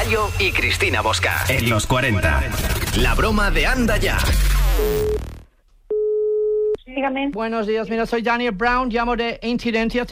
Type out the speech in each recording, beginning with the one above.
Yayo y Cristina Bosca. En los 40. La broma de Anda Ya. Dígame. Buenos días, mira, soy Daniel Brown, llamo de Incidencias.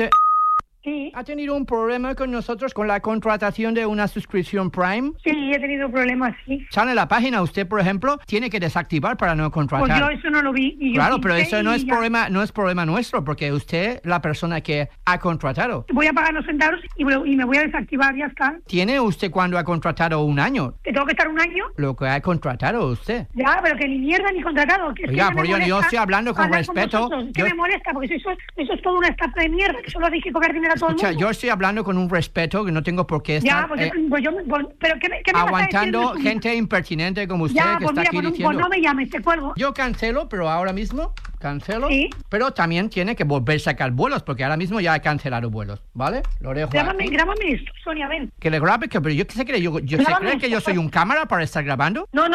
Sí. ¿Ha tenido un problema con nosotros con la contratación de una suscripción Prime? Sí, he tenido problemas, sí. Sale en la página, usted, por ejemplo, tiene que desactivar para no contratar. Pues yo eso no lo vi. Y claro, yo pero eso no es ya. problema, nuestro, porque usted, la persona que ha contratado. Voy a pagar los centavos y me voy a desactivar, ya está. ¿Tiene usted cuando ha contratado un año? ¿Que tengo que estar un año? Lo que ha contratado usted. Ya, pero que ni mierda ni contratado. Que Oiga, que pero yo estoy hablando con respeto. Que me molesta, porque eso es todo una estafa de mierda, que solo hay que cobrar dinero a todo el mundo. Yo estoy hablando con un respeto que no tengo por qué estar pero ¿qué me aguantando vas a decir? gente impertinente como usted Ya, que pues está mira, aquí pues diciendo. no me llames, te cuelgo. Yo cancelo, pero ahora mismo cancelo. Sí. Pero también tiene que volver a sacar vuelos, porque ahora mismo ya he cancelado vuelos, ¿vale? Lo dejo aquí. Grábame esto, Sonia, ven. Que le grabe, pero yo qué sé que yo se cree que yo soy un cámara para estar grabando. No,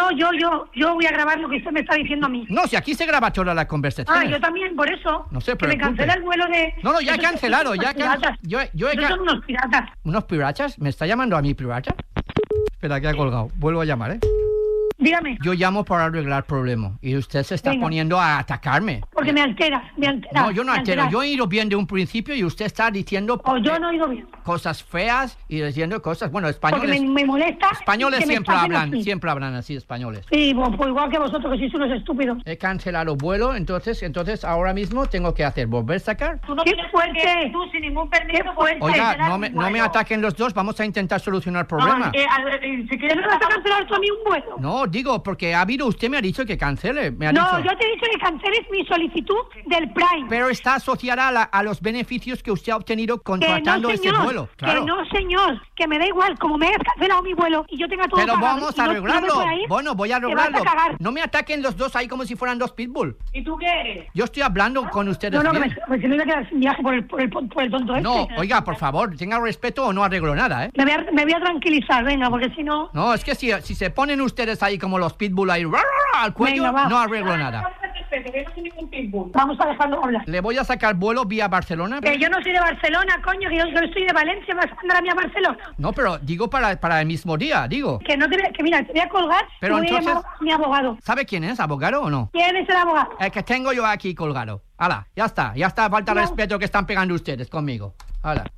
yo voy a grabar lo que usted me está diciendo a mí. No, si aquí se graba toda la conversación. Ah, yo también, por eso. No se que me preocupe. cancela el vuelo de... No, ya he cancelado, ya he cancelado. Son unos piratas. ¿Unos pirachas? ¿Me está llamando a mí pirata? Espera, que ha colgado. Vuelvo a llamar, ¿eh? Dígame. Yo llamo para arreglar problemas y usted se está poniendo a atacarme. Porque me alteras. No, yo no altero. Yo he ido bien de un principio y usted está diciendo yo no he ido bien. Cosas feas y diciendo cosas... Bueno, españoles... Porque me molesta... Españoles siempre hablan así, españoles. Sí, pues igual que vosotros, que sois unos estúpidos. He cancelado vuelo, entonces ahora mismo tengo que hacer, volver a sacar. Tú no ¡qué fuerte! Tú sin ningún permiso... Oiga, no me ataquen los dos, vamos a intentar solucionar el problema. No, si quieres... ¿No me vas a cancelar tú a mí un vuelo? No, digo, porque usted me ha dicho que cancele. No, yo te he dicho que canceles mi solicitud del Prime. Pero está asociada a los beneficios que usted ha obtenido contratando ese vuelo. Claro. Que no, señor, que me da igual, como me hayas cancelado mi vuelo y yo tenga todo pero pagado, vamos a arreglarlo. Bueno, voy a arreglarlo. No me ataquen los dos ahí como si fueran dos pitbull. ¿Y tú qué eres? Yo estoy hablando con ustedes. No, que me iba a quedar sin viaje por el tonto este. No, oiga, por favor, tenga respeto o no arreglo nada, ¿eh? Me voy a tranquilizar, venga, porque si no... No, es que si se ponen ustedes ahí como los pitbull ahí al cuello, venga, no arreglo nada. Vamos a dejarlo hablar. Le voy a sacar vuelo vía Barcelona. Que yo no soy de Barcelona, coño, que yo soy de Valencia, ¿me vas a mandar a mí a Barcelona? No, pero digo para el mismo día, digo. Que mira, te voy a colgar, pero voy entonces, a llamar a mi abogado. ¿Sabe quién es? ¿Abogado o no? ¿Quién es el abogado? El que tengo yo aquí colgado. Hala, ya está, falta respeto que están pegando ustedes conmigo. Hala.